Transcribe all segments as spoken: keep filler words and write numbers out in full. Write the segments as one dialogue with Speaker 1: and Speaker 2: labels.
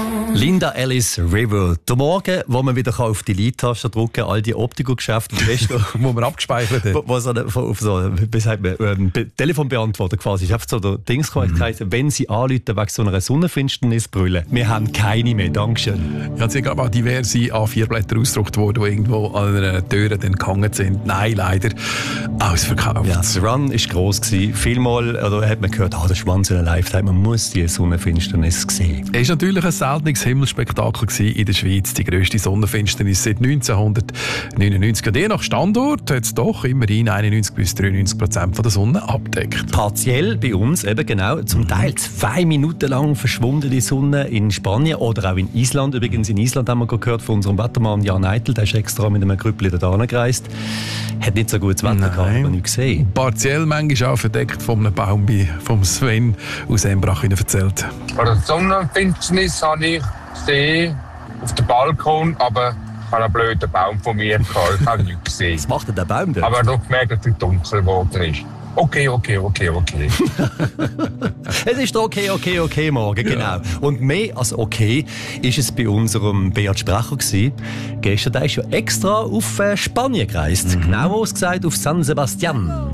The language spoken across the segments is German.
Speaker 1: Linda Ellis River. Der Morgen, wo man wieder auf die Lead-Taste drücken kann, all die Optikergeschäfte, die gestern,
Speaker 2: wo man abgespeichert hat.
Speaker 1: Wo, wo so, auf so, wie sagt man, ähm, Telefonbeantworter quasi. Ich habe so der Dings mhm. geheißen, wenn Sie anrufen wegen so einer Sonnenfinsternis brüllen. Wir haben keine mehr, Dankeschön.
Speaker 2: Ja, es sind glaube auch diverse A vier Blätter ausgedruckt worden, die irgendwo an einer Tür dann gehangen sind. Nein, leider ausverkauft.
Speaker 1: Ja, das Run war gross gewesen. Vielmal oder hat man gehört, ah, das ist once in a lifetime, man muss die Sonnenfinsternis sehen.
Speaker 2: Es war natürlich ein seltenes Himmelsspektakel in der Schweiz. Die grösste Sonnenfinsternis seit neunzehnhundertneunundneunzig. Und je nach Standort hat es doch immerhin einundneunzig bis dreiundneunzig Prozent von der Sonne abdeckt.
Speaker 1: Partiell bei uns eben genau. Zum Teil zwei Minuten lang verschwunden die Sonne in Spanien oder auch in Island. Übrigens in Island haben wir gehört von unserem Wettermann Jan Eitel. Der ist extra mit einem Grüppli da gereist. Hat nicht so gutes Wetter gehabt, aber nicht gesehen.
Speaker 2: Partiell manchmal auch verdeckt von einem Baum, wie vom Sven aus Embrach erzählt.
Speaker 3: Bei der Sonnenfinsternis habe ich gesehen auf dem Balkon, aber ich habe einen blöden Baum von mir gehabt. Ich habe nichts gesehen.
Speaker 1: Was macht denn der Baum denn?
Speaker 3: Aber doch gemerkt, dass es dunkel geworden ist. Okay, okay, okay, okay.
Speaker 1: Es ist okay, okay, okay morgen, genau. Ja. Und mehr als okay ist es bei unserem Beat Sprecher gewesen. Gestern der ist ja extra auf Spanien gereist. Mhm. Genau ausgesagt auf San Sebastian.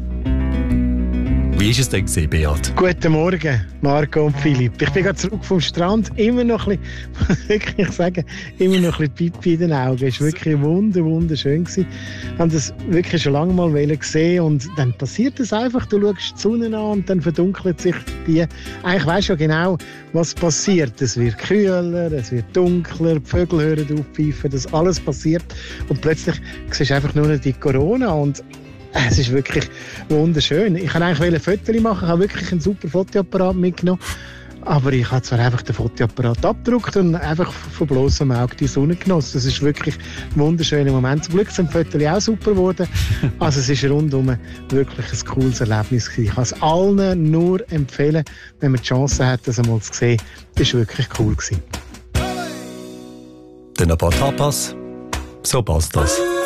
Speaker 1: Wie war es denn gewesen, Beat?
Speaker 4: Guten Morgen, Marco und Philipp. Ich bin gerade zurück vom Strand. Immer noch ein bisschen, muss wirklich sagen, immer noch ein bisschen Pipi in den Augen. Es war wirklich wunder, wunderschön gewesen. Ich habe das wirklich schon lange mal gesehen und dann passiert es einfach. Du schaust die Sonne an und dann verdunkelt sich die. Eigentlich weisst du ja genau, was passiert. Es wird kühler, es wird dunkler, die Vögel hören auf pfeifen, das alles passiert. Und plötzlich siehst du einfach nur noch die Corona und es ist wirklich wunderschön. Ich wollte eigentlich ein Foto machen, ich habe wirklich einen super Fotoapparat mitgenommen. Aber ich habe zwar einfach den Fotoapparat abgedruckt und einfach von bloßem Auge die Sonne genossen. Das ist wirklich ein wunderschöner Moment. Zum Glück sind die Fotos auch super geworden. Also es ist rundum wirklich ein cooles Erlebnis gewesen. Ich kann es allen nur empfehlen, wenn man die Chance hat, das einmal zu sehen. Das war wirklich cool gewesen.
Speaker 1: Dann ein paar Tapas. So passt das.